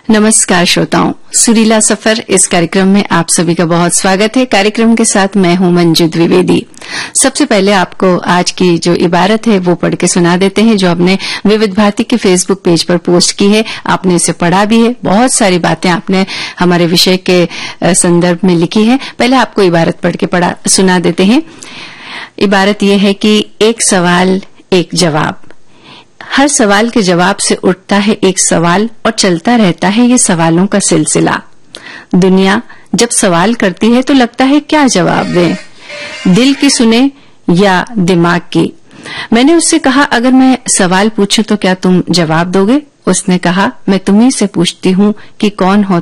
नमस्कार श्रोताओं, सुरीला सफर इस कार्यक्रम में आप सभी का बहुत स्वागत है। कार्यक्रम के साथ मैं हूं मंजू द्विवेदी। सबसे पहले आपको आज की जो इबारत है वो पढ़ के सुना देते हैं, जो हमने विविध भारती के फेसबुक पेज पर पोस्ट की है। आपने इसे पढ़ा भी है, बहुत सारी बातें आपने हमारे विषय के संदर्भ में लिखी है। पहले आपको इबारत पढ़ के सुना देते हैं। इबारत यह है कि एक सवाल एक जवाब, हर सवाल के जवाब से उठता है एक सवाल और चलता रहता है ये सवालों का सिलसिला। दुनिया जब सवाल करती है तो लगता है क्या जवाब दें, दिल की सुने या दिमाग की। मैंने उससे कहा, अगर मैं सवाल पूछूं तो क्या तुम जवाब दोगे? उसने कहा, मैं तुम्ही से पूछती हूँ कि कौन हो